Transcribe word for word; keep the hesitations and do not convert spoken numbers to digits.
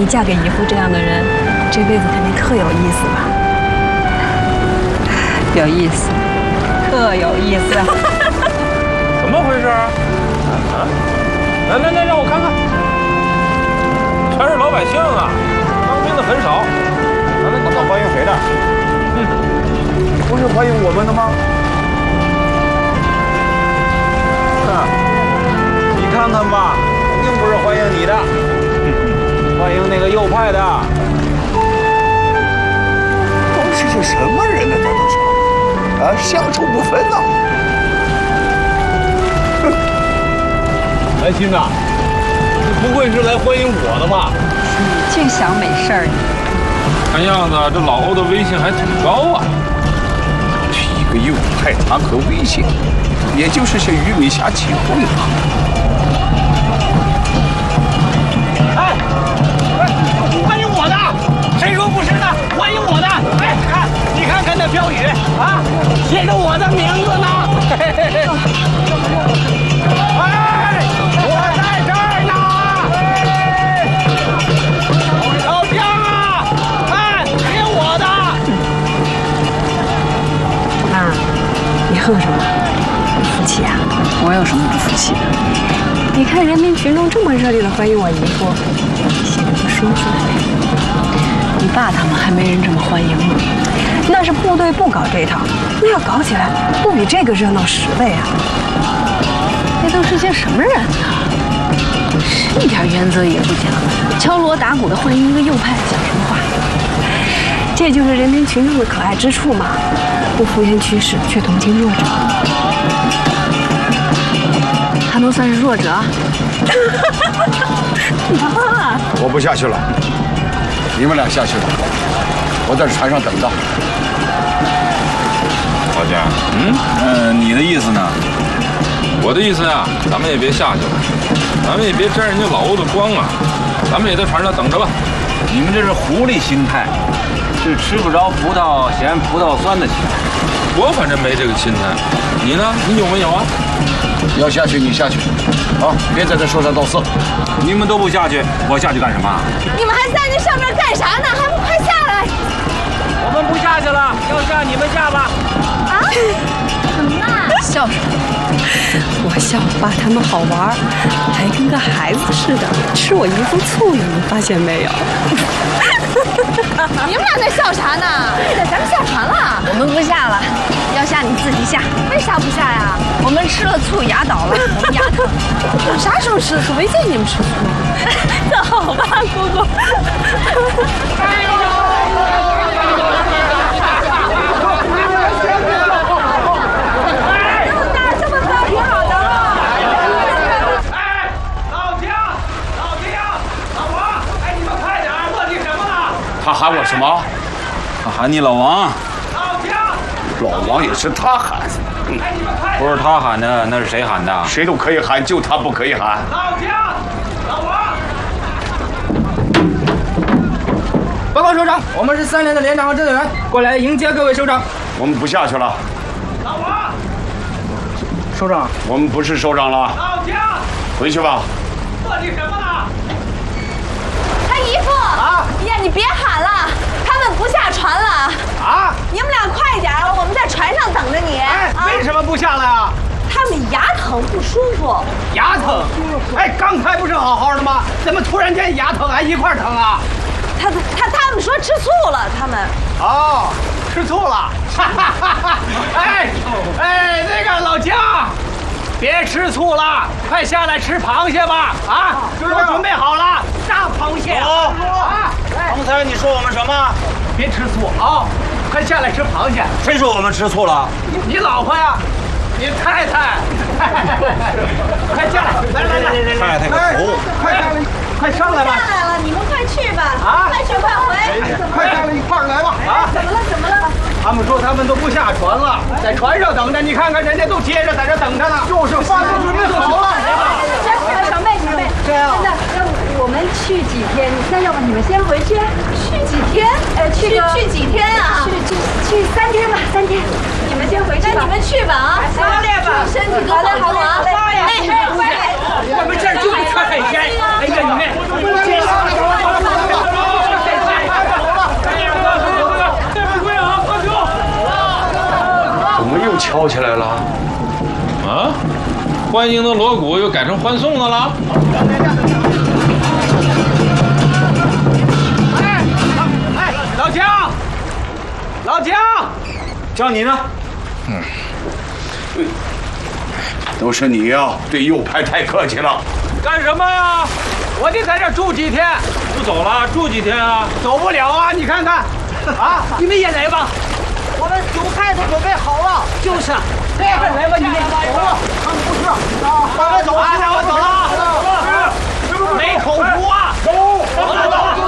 嫁给姨父这样的人，这辈子肯定特有意思吧？ 有意思，特有意思。 怎么回事啊？啊！来来来，让我看看，全是老百姓啊，当兵的很少。来来，你看欢迎谁的？嗯，不是欢迎我们的吗？哼，你看看吧，肯定不是欢迎你的，欢迎那个右派的。 都是些什么人呢？这都是。 啊，相处不分呐！ 哼，来亲呐，你不会是来欢迎我的吧？ 你净想美事儿，你。 看样子这老欧的威信还挺高啊。 这一个右派谈何威信？也就是些鱼尾虾起哄啊！ 哎，欢迎我的，谁说不是呢？欢迎我的！哎，看，你看看那标语啊，写着我的名字呢。哎，我在这儿呢。老姜啊，哎，听我的。 妈，你哼什么？不服气啊？ 我有什么不服气的？ 你看人民群众这么热烈的欢迎我姨父，心里不舒服。 你爸他们还没人这么欢迎呢。 那是部队不搞这套，那要搞起来，不比这个热闹十倍啊！ 那都是些什么人呢？一点原则也不讲，敲锣打鼓的欢迎一个右派，讲什么话？ 这就是人民群众的可爱之处嘛，不敷衍趋势，却同情弱者。 他能算是弱者？ 妈， 我不下去了，你们俩下去吧，我在船上等着。 老姜，嗯，呃，你的意思呢？我的意思呀，咱们也别下去了，咱们也别沾人家老欧的光啊，咱们也在船上等着吧。 你们这是狐狸心态，是吃不着葡萄嫌葡萄酸的心态。 我反正没这个心态，你呢？你有没有啊？ 要下去你下去，啊，别在这说三道四。 你们都不下去，我下去干什么？ 你们还在那上面干啥呢？还不快下来！ 我们不下去了，要下你们下吧。 啊？怎么啦？ 笑什么？ 我笑爸他们好玩，还跟个孩子似的吃我姨夫醋，你们发现没有？ 你们俩在笑啥呢？对的，咱们下船了。 我们不下了，要下你自己下。 为啥不下呀？ 我们吃了醋牙倒了，我们牙疼。 我啥时候吃的醋？没见你们吃醋。 走吧，姑姑。 他喊我什么？ 他喊你老王。 老王也是他喊， 嗯、不是他喊的，那是谁喊的？ 谁都可以喊，就他不可以喊。 老姜，老王。 报告首长，我们是三连的连长和侦查员，过来迎接各位首长。 我们不下去了。 老王。 首长， 我们不是首长了。 老姜。 回去吧。 磨叽什么呢？ 哎，姨父啊！呀，你别喊了，他们不下船了。 啊！ 你们俩快点，我们在船上等着你。 哎，啊、为什么不下来啊？ 他们牙疼不舒服。 牙疼？哎，刚才不是好好的吗？怎么突然间牙疼还一块疼啊？ 他他他们说吃醋了，他们。 哦，吃醋了。哈哈哈哈！哎哎，那个老姜。别吃醋了，快下来吃螃蟹吧！啊，都准备好了，大螃蟹。 哦，啊，刚才你说我们什么？ 别吃醋啊！快下来吃螃蟹。 谁说我们吃醋了？ 你老婆呀，你太太。快下来！来来来来来！ 太太个头！ 快下来！快上来吧！ 下来了，你们快去吧！ 啊， 快去快回！ 快下来一块儿来吧！啊， 怎么了？怎么了？ 他们说他们都不下船了，在船上等着。你看看人家都接着在这等着呢。就是饭都准备好了。 准备准备。 这样。 那那我们去几天？那要不你们先回去？去几天？呃，去个去几天啊？去去去三天吧，三天。你们先回去吧。那你们去吧啊！好嘞吧，身体都好好啊。哎， 我们这儿就缺海鲜。哎呀，你们。 翘起来了。 啊？欢迎的锣鼓又改成欢送的了？ 哎哎，老姜，老姜， 叫你呢。 嗯，对，都是你呀，对右派太客气了。 干什么呀？我得在这住几天。 不走了，住几天啊？ 走不了啊！你看看，啊，你们也来吧。我们酒菜都准备好了。就是，来吧，来吧，你们走吧。他们不是啊，咱们走，我走了，走了，没口福啊！走，走了，走了。